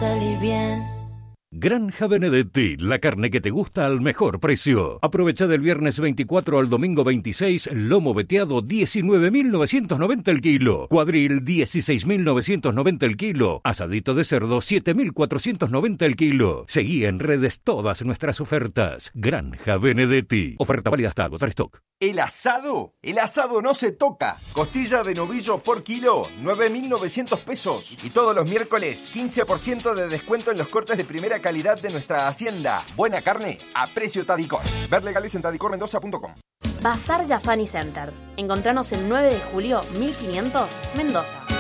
salí bien. Granja Benedetti, la carne que te gusta al mejor precio. Aprovecha del viernes 24 al domingo 26, lomo veteado 19.990 el kilo, cuadril 16.990 el kilo, asadito de cerdo 7.490 el kilo. Seguí en redes todas nuestras ofertas. Granja Benedetti. Oferta válida hasta agotar stock. ¿El asado? El asado no se toca. Costilla de novillo por kilo, 9.900 pesos. Y todos los miércoles, 15% de descuento en los cortes de primera calidad de nuestra hacienda. Buena carne a precio Tadicor. Ver legales en tadicormendoza.com. Bazar Yafani Center. Encontranos el 9 de julio 1500, Mendoza.